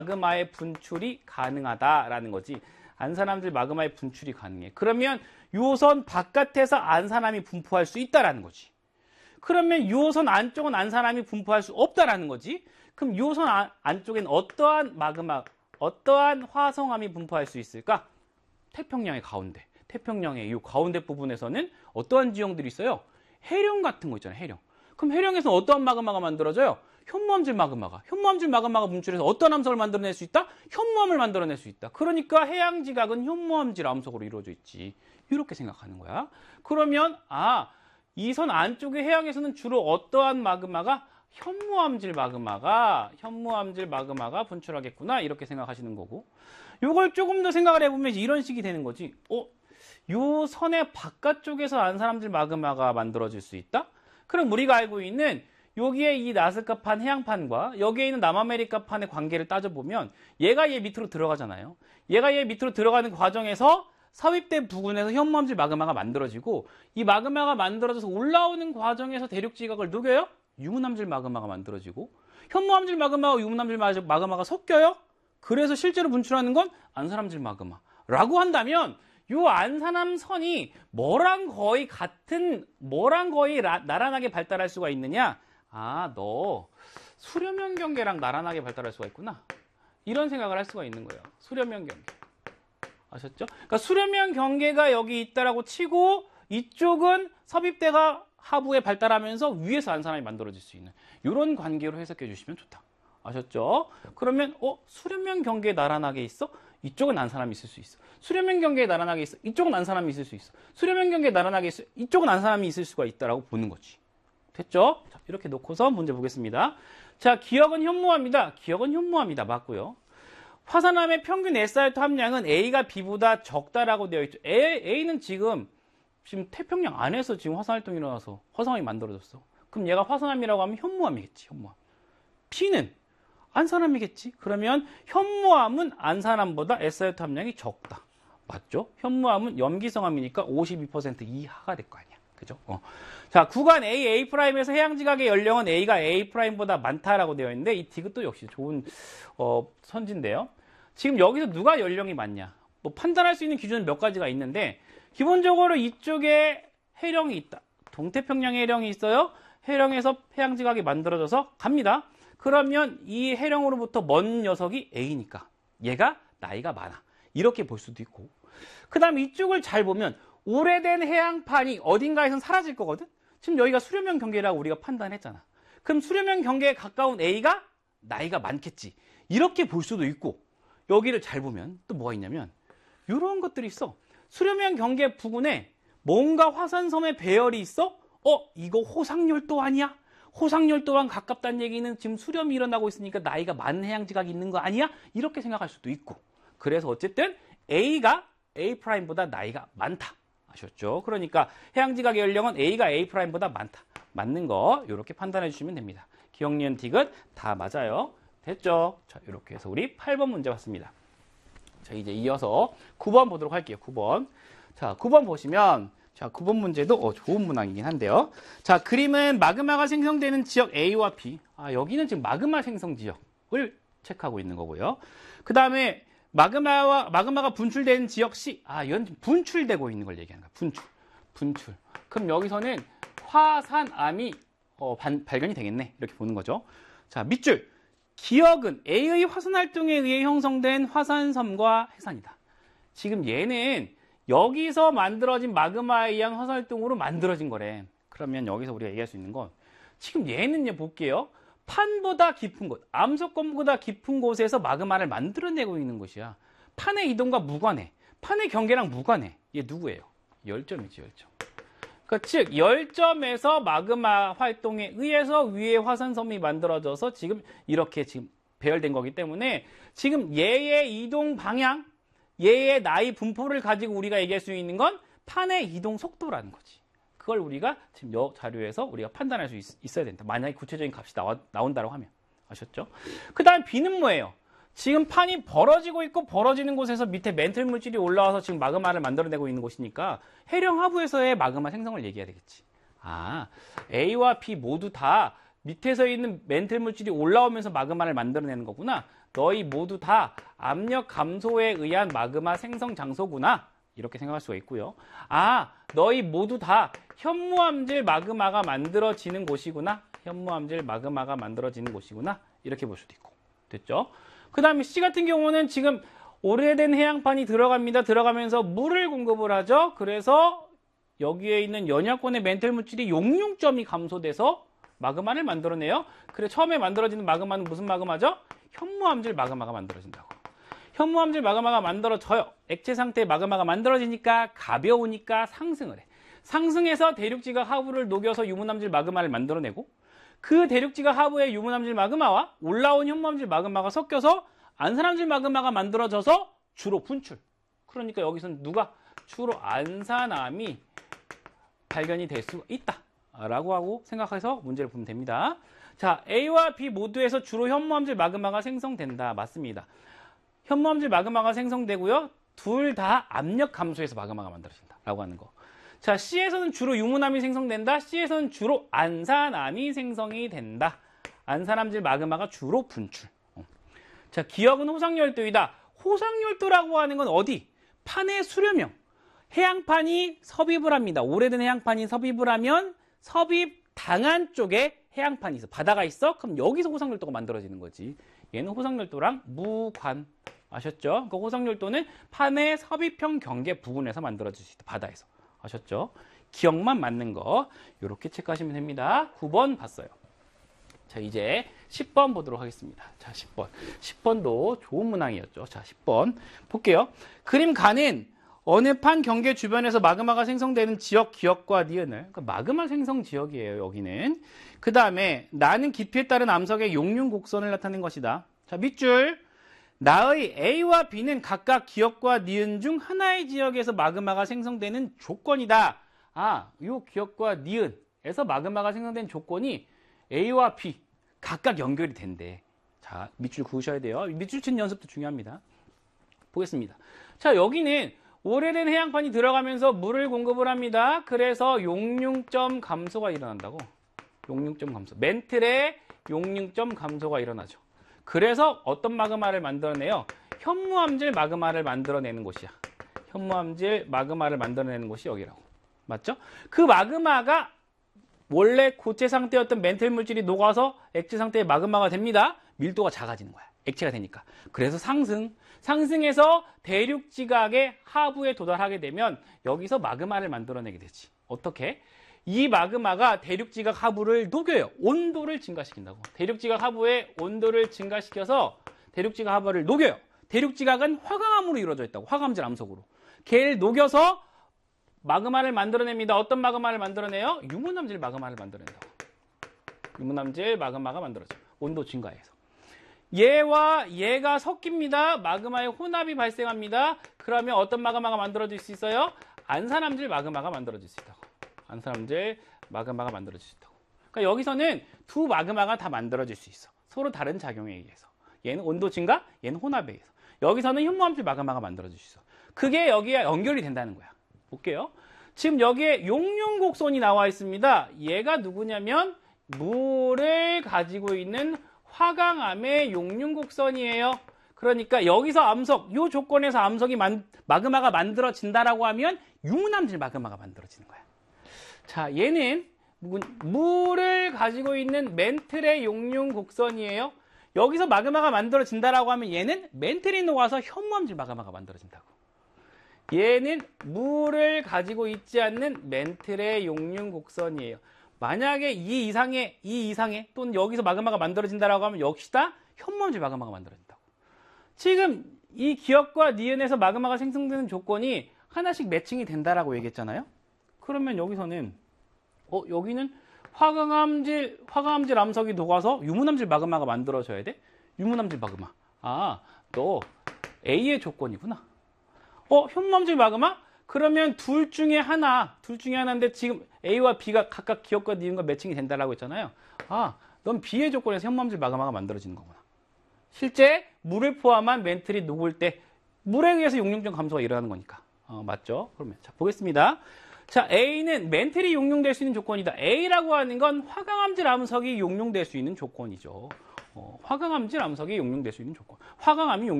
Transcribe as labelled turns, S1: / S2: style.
S1: 마그마의 분출이 가능하다라는 거지. 안산함질 마그마의 분출이 가능해. 그러면 요선 바깥에서 안산함이 분포할 수 있다라는 거지. 그러면 요선 안쪽은 안산함이 분포할 수 없다라는 거지. 그럼 요선 안쪽엔 어떠한 마그마, 어떠한 화성암이 분포할 수 있을까? 태평양의 가운데. 태평양의 이 가운데 부분에서는 어떠한 지형들이 있어요? 해령 같은 거 있잖아요. 해령. 그럼 해령에서 어떠한 마그마가 만들어져요? 현무암질 마그마가. 현무암질 마그마가 분출해서 어떤 암석을 만들어낼 수 있다? 현무암을 만들어낼 수 있다. 그러니까 해양지각은 현무암질 암석으로 이루어져 있지. 이렇게 생각하는 거야. 그러면 이 선 안쪽의 해양에서는 주로 어떠한 마그마가 현무암질 마그마가 분출하겠구나. 이렇게 생각하시는 거고. 요걸 조금 더 생각을 해보면 이런 식이 되는 거지. 요 선의 바깥쪽에서 안산암질 마그마가 만들어질 수 있다? 그럼 우리가 알고 있는 여기에 이 나스카판 해양판과 여기에 있는 남아메리카판의 관계를 따져보면 얘가 얘 밑으로 들어가잖아요. 얘가 얘 밑으로 들어가는 과정에서 삽입된 부근에서 현무암질 마그마가 만들어지고 이 마그마가 만들어져서 올라오는 과정에서 대륙지각을 녹여요? 유문암질 마그마가 만들어지고 현무암질 마그마와 유문암질 마그마가 섞여요? 그래서 실제로 분출하는 건 안산암질 마그마라고 한다면 요 안산암선이 뭐랑 거의 나란하게 발달할 수가 있느냐? 너 수렴형 경계랑 나란하게 발달할 수가 있구나. 이런 생각을 할 수가 있는 거예요. 수렴형 경계. 아셨죠? 그러니까 수렴형 경계가 여기 있다라고 치고 이쪽은 섭입대가 하부에 발달하면서 위에서 안산암이 만들어질 수 있는 이런 관계로 해석해 주시면 좋다. 아셨죠? 그러면 수렴형 경계에 나란하게 있어? 이쪽은 안산암이 있을 수 있어. 수렴형 경계에 나란하게 있어. 이쪽은 안산암이 있을 수 있어. 수렴형 경계에 나란하게 있어. 이쪽은 안산암이 있을 수가 있다라고 보는 거지. 됐죠? 자, 이렇게 놓고서 문제 보겠습니다. 자, 기억은 현무암이다. 기억은 현무암이다. 맞고요. 화산암의 평균 SiO2 함량은 A가 B보다 적다라고 되어 있죠. A는 지금 태평양 안에서 지금 화산활동이 일어나서 화산암이 만들어졌어. 그럼 얘가 화산암이라고 하면 현무암이겠지. 현무암. B는 안산암이겠지. 그러면 현무암은 안산암보다 SiO2 함량이 적다. 맞죠? 현무암은 염기성암이니까 52% 이하가 될 거 아니야. 그죠? 자, 구간 A'에서 해양지각의 연령은 A가 A'보다 많다라고 되어 있는데 이 디귿도 역시 좋은 선지인데요. 지금 여기서 누가 연령이 많냐? 뭐 판단할 수 있는 기준은 몇 가지가 있는데 기본적으로 이쪽에 해령이 있다. 동태평양에 해령이 있어요. 해령에서 해양지각이 만들어져서 갑니다. 그러면 이 해령으로부터 먼 녀석이 A니까 얘가 나이가 많아. 이렇게 볼 수도 있고 그 다음 이쪽을 잘 보면 오래된 해양판이 어딘가에선 사라질 거거든? 지금 여기가 수렴형 경계라고 우리가 판단했잖아. 그럼 수렴형 경계에 가까운 A가 나이가 많겠지. 이렇게 볼 수도 있고 여기를 잘 보면 또 뭐가 있냐면 이런 것들이 있어. 수렴형 경계 부근에 뭔가 화산섬의 배열이 있어? 이거 호상열도 아니야? 호상열도랑 가깝다는 얘기는 지금 수렴이 일어나고 있으니까 나이가 많은 해양지각이 있는 거 아니야? 이렇게 생각할 수도 있고 그래서 어쨌든 A가 A'보다 나이가 많다. 아셨죠? 그러니까 해양지각의 연령은 A가 A'보다 많다. 맞는 거 이렇게 판단해 주시면 됩니다. 기억, 니은, 디귿 다 맞아요. 됐죠? 자, 이렇게 해서 우리 8번 문제 봤습니다. 자, 이제 이어서 9번 보도록 할게요. 9번. 자, 9번 보시면 자, 9번 문제도 좋은 문항이긴 한데요. 자, 그림은 마그마가 생성되는 지역 A와 B. 여기는 지금 마그마 생성 지역을 체크하고 있는 거고요. 그 다음에 마그마가 분출되는 지역 C. 이건 지금 분출되고 있는 걸 얘기하는 거야. 분출. 그럼 여기서는 화산암이 발견이 되겠네. 이렇게 보는 거죠. 자, 밑줄. 기억은 A의 화산활동에 의해 형성된 화산섬과 해산이다. 지금 얘는 여기서 만들어진 마그마에 의한 화산활동으로 만들어진 거래. 그러면 여기서 우리가 얘기할 수 있는 건 지금 얘는 볼게요. 판보다 깊은 곳, 암석검보다 깊은 곳에서 마그마를 만들어내고 있는 곳이야. 판의 이동과 무관해. 판의 경계랑 무관해. 얘 누구예요? 열점이지, 열점. 그러니까 즉 열점에서 마그마 활동에 의해서 위에 화산섬이 만들어져서 지금 이렇게 지금 배열된 거기 때문에 지금 얘의 이동 방향, 얘의 나이 분포를 가지고 우리가 얘기할 수 있는 건 판의 이동 속도라는 거지. 그걸 우리가 지금 이 자료에서 우리가 판단할 수 있어야 된다. 만약에 구체적인 값이 나온다고 하면. 아셨죠? 그 다음 B는 뭐예요? 지금 판이 벌어지고 있고 벌어지는 곳에서 밑에 멘틀 물질이 올라와서 지금 마그마를 만들어내고 있는 곳이니까 해령 하부에서의 마그마 생성을 얘기해야 되겠지. A와 B 모두 다 밑에서 있는 멘틀 물질이 올라오면서 마그마를 만들어내는 거구나. 너희 모두 다 압력 감소에 의한 마그마 생성 장소구나. 이렇게 생각할 수가 있고요. 아, 너희 모두 다 현무암질 마그마가 만들어지는 곳이구나. 현무암질 마그마가 만들어지는 곳이구나. 이렇게 볼 수도 있고. 됐죠? 그 다음에 C 같은 경우는 지금 오래된 해양판이 들어갑니다. 들어가면서 물을 공급을 하죠. 그래서 여기에 있는 연약권의 멘틀 물질이 용융점이 감소돼서 마그마를 만들어내요. 그래 처음에 만들어지는 마그마는 무슨 마그마죠? 현무암질 마그마가 만들어진다고. 현무암질 마그마가 만들어져요. 액체 상태의 마그마가 만들어지니까 가벼우니까 상승을 해. 상승해서 대륙지각 하부를 녹여서 유문암질 마그마를 만들어내고 그 대륙지각 하부의 유문암질 마그마와 올라온 현무암질 마그마가 섞여서 안산암질 마그마가 만들어져서 주로 분출. 그러니까 여기서는 누가? 주로 안산암이 발견이 될 수 있다 라고 하고 생각해서 문제를 보면 됩니다. 자, A와 B 모두에서 주로 현무암질 마그마가 생성된다. 맞습니다. 현무암질 마그마가 생성되고요. 둘 다 압력 감소해서 마그마가 만들어진다 라고 하는 거. 자, C에서는 주로 유문암이 생성된다. C에서는 주로 안산암이 생성이 된다. 안산암질 마그마가 주로 분출. 자, 기억은 호상열도이다. 호상열도라고 하는 건 어디? 판의 수렴형. 해양판이 섭입을 합니다. 오래된 해양판이 섭입을 하면 섭입 당한 쪽에 해양판이 있어. 바다가 있어? 그럼 여기서 호상열도가 만들어지는 거지. 얘는 호상열도랑 무관. 아셨죠? 그 호상열도는 판의 섭입형 경계 부근에서 만들어질 수 있다. 바다에서. 아셨죠? 기억만 맞는 거 이렇게 체크하시면 됩니다. 9번 봤어요. 자, 이제 10번 보도록 하겠습니다. 자, 10번. 10번도 좋은 문항이었죠. 자, 10번 볼게요. 그림 가는 어느 판 경계 주변에서 마그마가 생성되는 지역 기억과 니은을, 그러니까 마그마 생성 지역이에요, 여기는. 그 다음에 나는 깊이에 따른 암석의 용융 곡선을 나타낸 것이다. 자, 밑줄. 나의 A와 B는 각각 기억과 니은 중 하나의 지역에서 마그마가 생성되는 조건이다. 아, 요 기억과 니은에서 마그마가 생성된 조건이 A와 B 각각 연결이 된대. 자, 밑줄 그으셔야 돼요. 밑줄 친 연습도 중요합니다. 보겠습니다. 자, 여기는 오래된 해양판이 들어가면서 물을 공급을 합니다. 그래서 용융점 감소가 일어난다고. 용융점 감소. 멘틀의 용융점 감소가 일어나죠. 그래서 어떤 마그마를 만들어내요? 현무암질 마그마를 만들어내는 곳이야. 현무암질 마그마를 만들어내는 곳이 여기라고. 맞죠? 그 마그마가 원래 고체 상태였던 멘틀 물질이 녹아서 액체 상태의 마그마가 됩니다. 밀도가 작아지는 거야. 액체가 되니까. 그래서 상승해서 대륙 지각의 하부에 도달하게 되면 여기서 마그마를 만들어내게 되지. 어떻게? 이 마그마가 대륙 지각 하부를 녹여요. 온도를 증가시킨다고. 대륙 지각 하부의 온도를 증가시켜서 대륙 지각 하부를 녹여요. 대륙 지각은 화강암으로 이루어져 있다고. 화강암질 암석으로. 걔를 녹여서 마그마를 만들어냅니다. 어떤 마그마를 만들어내요? 유문암질 마그마를 만들어낸다고. 유문암질 마그마가 만들어져요. 온도 증가해서. 얘와 얘가 섞입니다. 마그마의 혼합이 발생합니다. 그러면 어떤 마그마가 만들어질 수 있어요? 안산암질 마그마가 만들어질 수 있다고. 안산암질 마그마가 만들어질 수 있다고. 그러니까 여기서는 두 마그마가 다 만들어질 수 있어. 서로 다른 작용에 의해서. 얘는 온도 증가, 얘는 혼합에 의해서. 여기서는 현무암질 마그마가 만들어질 수 있어. 그게 여기에 연결이 된다는 거야. 볼게요. 지금 여기에 용융곡선이 나와 있습니다. 얘가 누구냐면 물을 가지고 있는 화강암의 용융곡선이에요. 그러니까 여기서 암석, 이 조건에서 암석이 마그마가 만들어진다라고 하면 유문암질 마그마가 만들어지는 거야. 자, 얘는 물을 가지고 있는 멘틀의 용융곡선이에요. 여기서 마그마가 만들어진다라고 하면 얘는 멘틀이 녹아서 현무암질 마그마가 만들어진다고. 얘는 물을 가지고 있지 않는 멘틀의 용융곡선이에요. 만약에 이 이상의 또는 여기서 마그마가 만들어진다라고 하면 역시다 현무암질 마그마가 만들어진다고. 지금 이 기억과 니은에서 마그마가 생성되는 조건이 하나씩 매칭이 된다라고 얘기했잖아요. 그러면 여기서는 여기는 화강암질 암석이 녹아서 유문암질 마그마가 만들어져야 돼? 유문암질 마그마. 아, 너 A의 조건이구나. 현무암질 마그마? 그러면 둘 중에 하나인데 지금 A와 B가 각각 기억과 니은과 매칭이 된다라고 했잖아요. 아, 넌 B의 조건에서 현무암질 마그마가 만들어지는 거구나. 실제 물을 포함한 멘틀이 녹을 때 물에 의해서 용융점 감소가 일어나는 거니까. 맞죠? 그러면 자, 보겠습니다. 자, A는 멘틀이 용융될 수 있는 조건이다. A라고 하는 건 화강암질 암석이 용융될 수 있는 조건이죠. 화강암질 암석이 용융될 수 있는 조건. 화강암이